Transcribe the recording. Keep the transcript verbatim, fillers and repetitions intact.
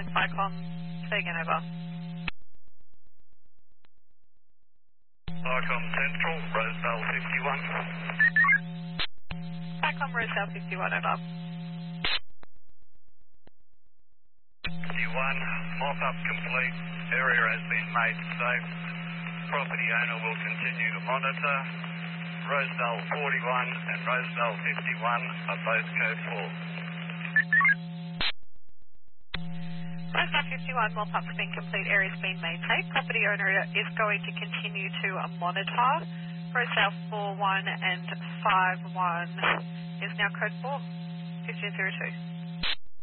Cyclone. Say again, over. Cyclone Central, Rosedale fifty-one. Cyclone Rosedale fifty-one, over. fifty-one, mop-up complete. Area has been made safe. Property owner will continue to monitor. Rosedale forty-one and Rosedale fifty-one are both code four. Rosedale fifty-one, mop-up's been complete. Area's been made safe. Property owner is going to continue to monitor. Rosedale four one and five one is now code four. fifteen zero two.